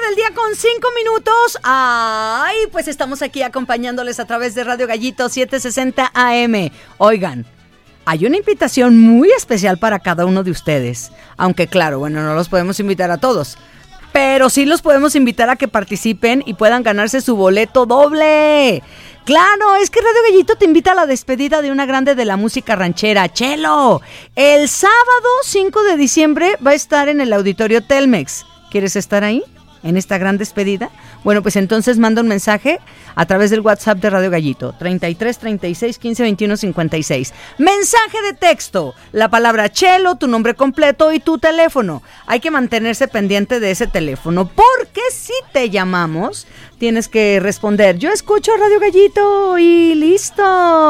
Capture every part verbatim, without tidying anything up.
del día con cinco minutos. Ay, pues estamos aquí acompañándoles a través de Radio Gallito setecientos sesenta A M. Oigan, hay una invitación muy especial para cada uno de ustedes. Aunque claro, bueno, no los podemos invitar a todos, pero sí los podemos invitar a que participen y puedan ganarse su boleto doble. Claro, es que Radio Gallito te invita a la despedida de una grande de la música ranchera, Chelo. El sábado cinco de diciembre va a estar en el Auditorio Telmex. ¿Quieres estar ahí, en esta gran despedida? Bueno, pues entonces manda un mensaje a través del WhatsApp de Radio Gallito, treinta y tres, treinta y seis, quince, veintiuno, cincuenta y seis. Mensaje de texto, la palabra Chelo, tu nombre completo y tu teléfono. Hay que mantenerse pendiente de ese teléfono, porque si te llamamos, tienes que responder, yo escucho Radio Gallito y listo.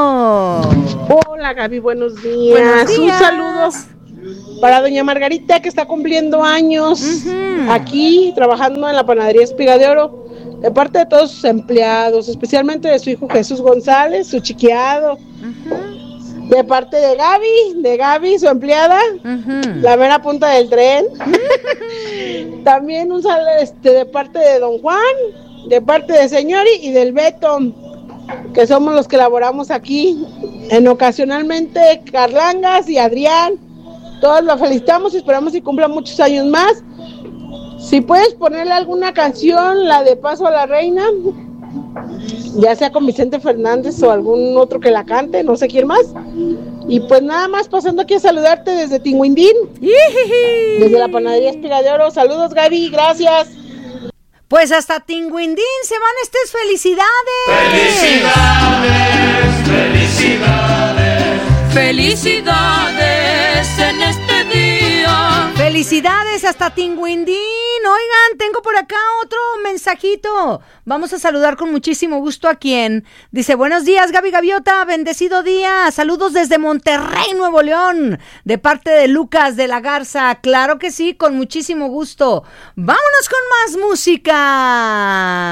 Hola Gaby, buenos días. Buenos días. Un saludo para doña Margarita, que está cumpliendo años, uh-huh. aquí trabajando en la panadería Espiga de Oro, de parte de todos sus empleados, especialmente de su hijo Jesús González, su chiquiado, uh-huh. de parte de Gaby, de Gaby, su empleada, uh-huh. la mera punta del tren, uh-huh. también un saludo este, de parte de don Juan, de parte de Señori y del Beto, que somos los que laboramos aquí, en ocasionalmente Carlangas y Adrián. Todos lo felicitamos y esperamos que cumpla muchos años más. Si puedes ponerle alguna canción, la de Paso a la Reina, ya sea con Vicente Fernández o algún otro que la cante, no sé quién más. Y pues nada más pasando aquí a saludarte desde Tinguindín, desde la panadería Espiga de Oro. Saludos Gaby, gracias. Pues hasta Tinguindín se van estas felicidades. Felicidades, felicidades. Felicidades en este día. Felicidades hasta Tinguindín. Oigan, tengo por acá otro mensajito. Vamos a saludar con muchísimo gusto a quien dice, buenos días Gaby Gaviota, bendecido día. Saludos desde Monterrey, Nuevo León, de parte de Lucas de la Garza. Claro que sí, con muchísimo gusto. Vámonos con más música.